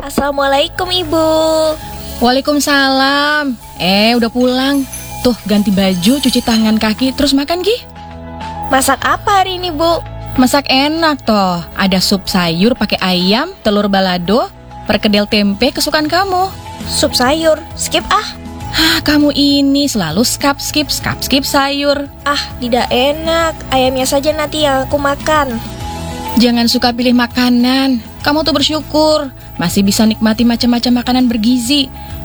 Assalamualaikum Ibu. Waalaikumsalam. Udah pulang. Tuh, ganti baju, cuci tangan, kaki, terus makan, Gi. Masak apa hari ini, Bu? Masak enak toh. Ada sup sayur pakai ayam, telur balado, perkedel tempe kesukaan kamu. Sup sayur, skip ah. Kamu ini selalu skip sayur. Tidak enak. Ayamnya saja nanti yang aku makan. Jangan suka pilih makanan. Kamu tuh bersyukur masih bisa nikmati macam-macam makanan bergizi.